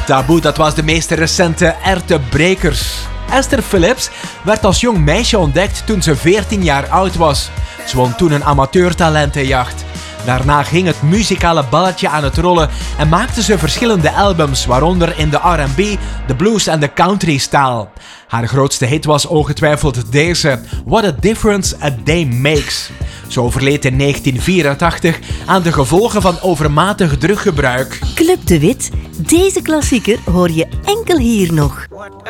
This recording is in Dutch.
Taboe, dat was de meest recente Ertebrekers. Esther Phillips werd als jong meisje ontdekt toen ze 14 jaar oud was. Ze won toen een amateurtalentenjacht. Daarna ging het muzikale balletje aan het rollen en maakte ze verschillende albums, waaronder in de R&B, de blues en de country stijl. Haar grootste hit was ongetwijfeld deze, What a Difference a Day Makes. Ze overleed in 1984 aan de gevolgen van overmatig druggebruik. Club de Wit, deze klassieker hoor je enkel hier nog.